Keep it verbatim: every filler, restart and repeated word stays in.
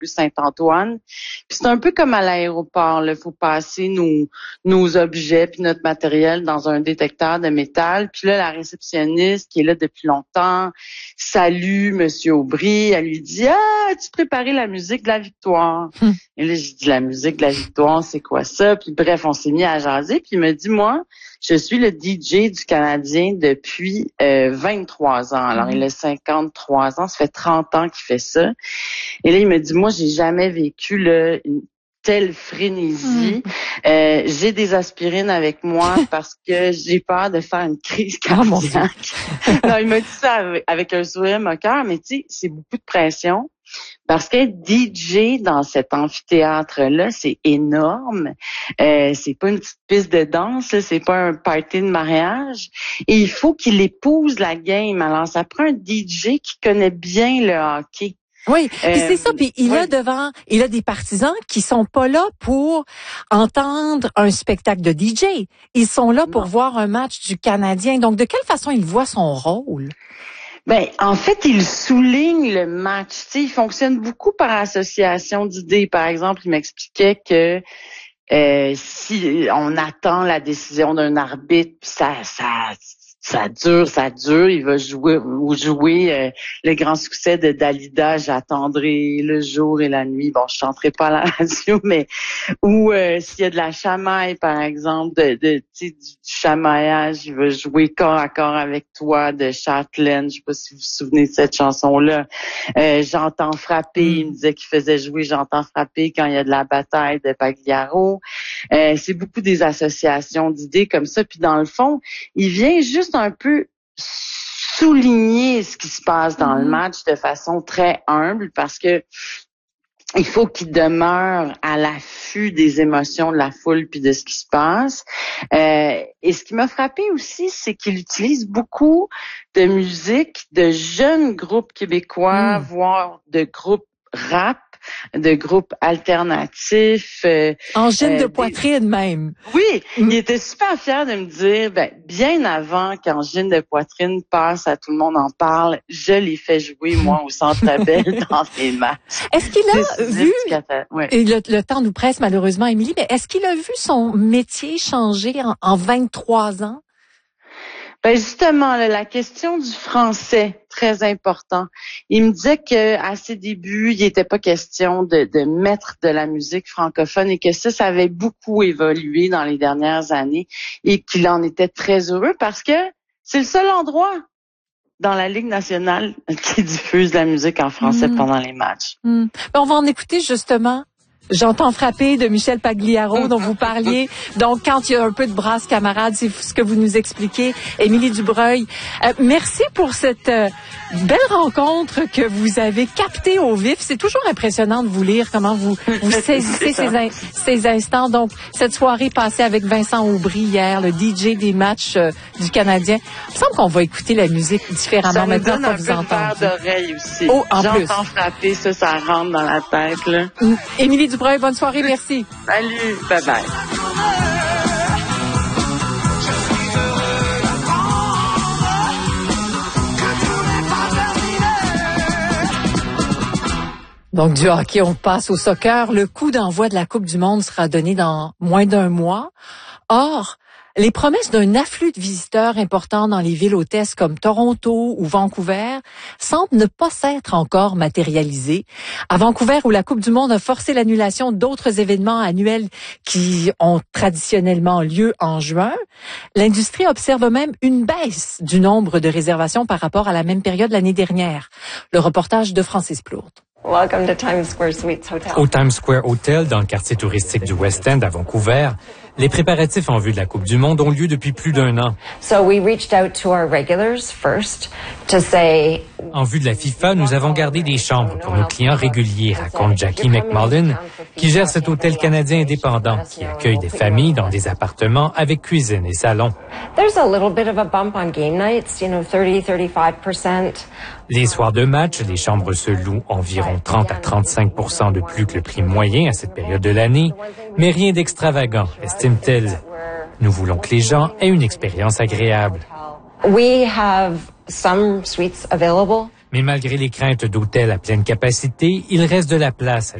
rue Saint-Antoine. Puis c'est un peu comme à l'aéroport, il faut passer nos nos objets puis notre matériel dans un détecteur de métal. Puis là, la réceptionniste qui est là depuis longtemps salue Monsieur Aubry. Elle lui dit « Ah, as-tu préparé la musique de la victoire? Hum. » Et là, j'ai dit « La musique de la victoire, c'est quoi ça? » Puis bref, on s'est mis à jaser. Puis il me dit « Moi, je suis le D J du Canadien depuis euh, vingt-trois ans. » Alors, mmh. il a cinquante-trois ans. Ça fait trente ans qu'il fait ça. Et là, il me dit « Moi, j'ai jamais vécu là, une telle frénésie. Mmh. Euh, j'ai des aspirines avec moi parce que j'ai peur de faire une crise cardiaque. » Non, il m'a dit ça avec, avec un sourire moqueur, mais tu sais, c'est beaucoup de pression. Parce qu'être D J dans cet amphithéâtre-là, c'est énorme. Euh, c'est pas une petite piste de danse, là, c'est pas un party de mariage. Et il faut qu'il épouse la game. Alors, ça prend un D J qui connaît bien le hockey. Oui, euh, c'est ça. Puis il oui. a devant, il a des partisans qui sont pas là pour entendre un spectacle de D J. Ils sont là pour non. voir un match du Canadien. Donc, de quelle façon il voit son rôle? Ben, en fait, il souligne le match. Tu sais, il fonctionne beaucoup par association d'idées. Par exemple, il m'expliquait que euh, si on attend la décision d'un arbitre, puis ça, ça, ça dure, ça dure, il va jouer ou jouer euh, le grand succès de Dalida, j'attendrai le jour et la nuit. Bon, je chanterai pas à la radio, mais ou euh, s'il y a de la chamaille, par exemple, de, de tu sais, du chamaillage, il va jouer corps à corps avec toi de Châtelaine. Je sais pas si vous vous souvenez de cette chanson-là. Euh, J'entends frapper, il me disait qu'il faisait jouer J'entends frapper quand il y a de la bataille de Pagliaro. Euh, c'est beaucoup des associations d'idées comme ça. Puis dans le fond, il vient juste un peu souligner ce qui se passe dans mmh. le match de façon très humble parce que il faut qu'il demeure à l'affût des émotions de la foule puis de ce qui se passe. Euh, et ce qui m'a frappé aussi, c'est qu'il utilise beaucoup de musique de jeunes groupes québécois, mmh. voire de groupes rap, de groupes alternatifs. Euh, Angine euh, de poitrine des... même. Oui, mm. il était super fier de me dire, ben, bien avant qu'Angine de poitrine passe à Tout le monde en parle, je l'ai fait jouer, moi, au Centre Bell dans les matchs. Est-ce qu'il a vu, ouais. et le, le temps nous presse malheureusement, Émilie, mais est-ce qu'il a vu son métier changer en, en vingt-trois ans? Ben justement, là, la question du français, très important. Il me disait que à ses débuts, il n'était pas question de, de mettre de la musique francophone et que ça, ça avait beaucoup évolué dans les dernières années et qu'il en était très heureux parce que c'est le seul endroit dans la Ligue nationale qui diffuse la musique en français mmh. pendant les matchs. Mmh. Ben, on va en écouter justement J'entends frapper de Michel Pagliaro dont vous parliez. Donc, quand il y a un peu de brasse camarade, c'est ce que vous nous expliquez. Émilie Dubreuil, euh, merci pour cette euh, belle rencontre que vous avez captée au vif. C'est toujours impressionnant de vous lire comment vous, vous saisissez ces, in- ces instants. Donc, cette soirée passée avec Vincent Aubry hier, le D J des matchs euh, du Canadien. Il me semble qu'on va écouter la musique différemment. Ça me maintenant donne qu'on un vous peu entend. de verre d'oreille aussi. Oh, en J'entends plus. frapper, ça, ça rentre dans la tête, là. Mm. Émilie Dubreuil, bonne soirée, merci. Salut, bye bye. Donc, du hockey, on passe au soccer. Le coup d'envoi de la Coupe du monde sera donné dans moins d'un mois. Or, les promesses d'un afflux de visiteurs importants dans les villes hôtesses comme Toronto ou Vancouver semblent ne pas s'être encore matérialisées. À Vancouver, où la Coupe du monde a forcé l'annulation d'autres événements annuels qui ont traditionnellement lieu en juin, l'industrie observe même une baisse du nombre de réservations par rapport à la même période l'année dernière. Le reportage de Francis Plourde. Welcome to Times Square Suites Hotel. Au Times Square Hotel, dans le quartier touristique du West End à Vancouver, les préparatifs en vue de la Coupe du monde ont lieu depuis plus d'un an. So we reached out to our regulars first to say. En vue de la FIFA, nous avons gardé des chambres pour nos clients réguliers, raconte Jackie McMullen, qui gère cet hôtel canadien indépendant qui accueille des familles dans des appartements avec cuisine et salon. There's a little bit of a bump on game nights, you know, thirty, thirty-five percent. Les soirs de match, les chambres se louent environ trente à trente-cinq pour cent de plus que le prix moyen à cette période de l'année, mais rien d'extravagant, estime-t-elle. Nous voulons que les gens aient une expérience agréable. We have some suites available. Mais malgré les craintes d'hôtels à pleine capacité, il reste de la place à